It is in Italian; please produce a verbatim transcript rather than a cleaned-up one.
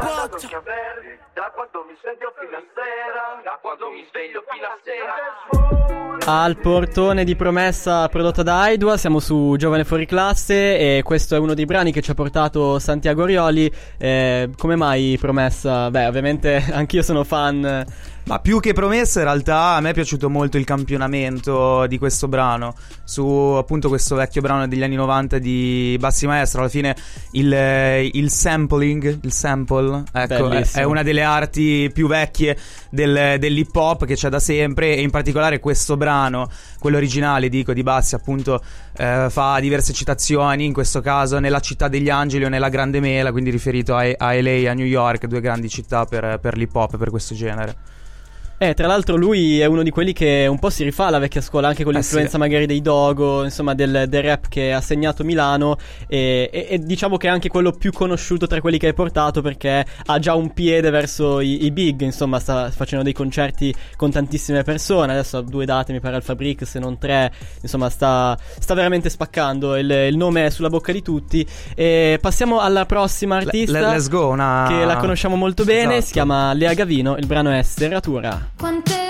botta. Da quando mi sveglio fino a sera, da quando mi sveglio fino a sera. Al portone di Promessa prodotta da Aidua, siamo su Giovane Fuori Classe e questo è uno dei brani che ci ha portato Santiago Orioli. Eh, come mai Promessa? Beh, ovviamente anch'io sono fan. Ma più che Promessa, in realtà a me è piaciuto molto il campionamento di questo brano, su appunto questo vecchio brano degli anni novanta di Bassi Maestro. Alla fine il, il sampling, il sample, ecco, è, è una delle arti più vecchie del, dell'hip hop che c'è da sempre, e in particolare questo brano, quello originale, dico, di Bassi, appunto eh, fa diverse citazioni, in questo caso nella Città degli Angeli o nella Grande Mela, quindi riferito a, a L A e a New York, due grandi città per, per l'hip hop, per questo genere. Eh, tra l'altro lui è uno di quelli che un po' si rifà alla vecchia scuola, anche con l'influenza eh sì. magari dei Dogo, insomma del, del rap che ha segnato Milano, e, e, e diciamo che è anche quello più conosciuto tra quelli che hai portato, perché ha già un piede verso i, i big, insomma sta facendo dei concerti con tantissime persone, adesso ha due date mi pare al Fabric, se non tre, insomma sta, sta veramente spaccando, il, il nome è sulla bocca di tutti. E passiamo alla prossima artista. L- let's go, una... che la conosciamo molto bene, esatto. Si chiama Lea Gavino, il brano è Serratura. Quante